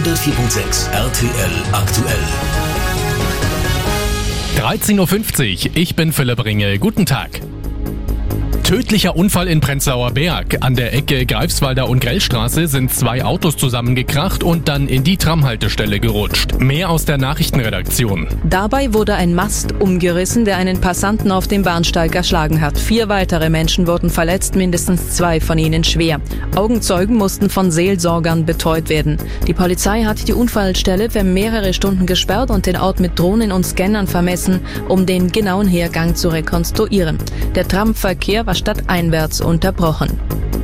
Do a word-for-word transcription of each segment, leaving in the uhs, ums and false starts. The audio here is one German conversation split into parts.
hundertvier Komma sechs R T L aktuell. dreizehn Uhr fünfzig, ich bin Philipp Ringel. Guten Tag. Tödlicher Unfall in Prenzlauer Berg. An der Ecke Greifswalder und Grellstraße sind zwei Autos zusammengekracht und dann in die Tramhaltestelle gerutscht. Mehr aus der Nachrichtenredaktion. Dabei wurde ein Mast umgerissen, der einen Passanten auf dem Bahnsteig erschlagen hat. Vier weitere Menschen wurden verletzt, mindestens zwei von ihnen schwer. Augenzeugen mussten von Seelsorgern betreut werden. Die Polizei hat die Unfallstelle für mehrere Stunden gesperrt und den Ort mit Drohnen und Scannern vermessen, um den genauen Hergang zu rekonstruieren. Der Tramverkehr war stadteinwärts unterbrochen.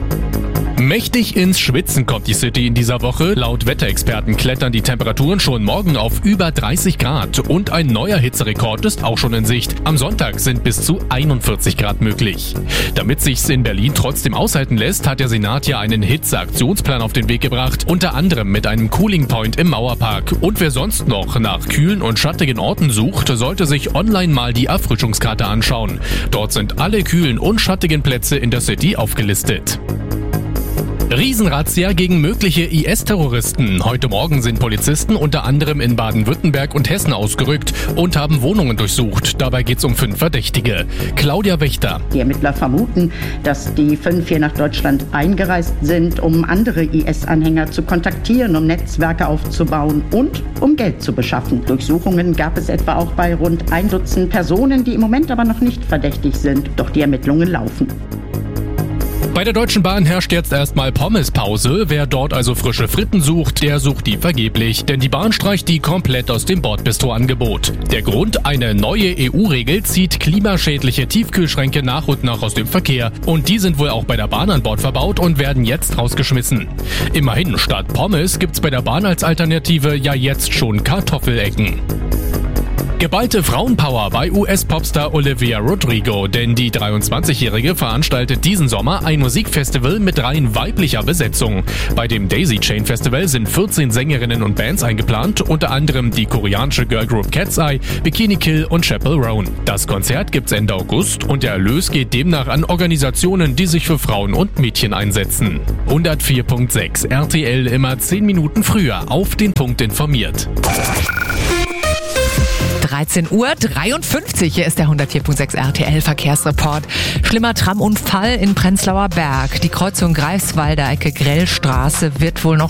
Mächtig ins Schwitzen kommt die City in dieser Woche. Laut Wetterexperten klettern die Temperaturen schon morgen auf über dreißig Grad und ein neuer Hitzerekord ist auch schon in Sicht. Am Sonntag sind bis zu einundvierzig Grad möglich. Damit sich's in Berlin trotzdem aushalten lässt, hat der Senat ja einen Hitzeaktionsplan auf den Weg gebracht, unter anderem mit einem Cooling Point im Mauerpark. Und wer sonst noch nach kühlen und schattigen Orten sucht, sollte sich online mal die Erfrischungskarte anschauen. Dort sind alle kühlen und schattigen Plätze in der City aufgelistet. Riesenrazzia gegen mögliche I S-Terroristen. Heute Morgen sind Polizisten unter anderem in Baden-Württemberg und Hessen ausgerückt und haben Wohnungen durchsucht. Dabei geht es um fünf Verdächtige. Claudia Wächter. Die Ermittler vermuten, dass die fünf hier nach Deutschland eingereist sind, um andere I S-Anhänger zu kontaktieren, um Netzwerke aufzubauen und um Geld zu beschaffen. Durchsuchungen gab es etwa auch bei rund ein Dutzend Personen, die im Moment aber noch nicht verdächtig sind. Doch die Ermittlungen laufen. Bei der Deutschen Bahn herrscht jetzt erstmal Pommespause. Wer dort also frische Fritten sucht, der sucht die vergeblich. Denn die Bahn streicht die komplett aus dem Bordbistro-Angebot. Der Grund? Eine neue E U-Regel zieht klimaschädliche Tiefkühlschränke nach und nach aus dem Verkehr. Und die sind wohl auch bei der Bahn an Bord verbaut und werden jetzt rausgeschmissen. Immerhin, statt Pommes gibt's bei der Bahn als Alternative ja jetzt schon Kartoffelecken. Geballte Frauenpower bei U S-Popstar Olivia Rodrigo, denn die dreiundzwanzigjährige veranstaltet diesen Sommer ein Musikfestival mit rein weiblicher Besetzung. Bei dem Daisy Chain Festival sind vierzehn Sängerinnen und Bands eingeplant, unter anderem die koreanische Girlgroup Cat's Eye, Bikini Kill und Chappell Roan. Das Konzert gibt's Ende August und der Erlös geht demnach an Organisationen, die sich für Frauen und Mädchen einsetzen. hundertvier Komma sechs R T L immer zehn Minuten früher auf den Punkt informiert. dreizehn Uhr dreiundfünfzig, hier ist der hundertvier Komma sechs R T L Verkehrsreport. Schlimmer Tramunfall in Prenzlauer Berg. Die Kreuzung Greifswalder Ecke Grellstraße wird wohl noch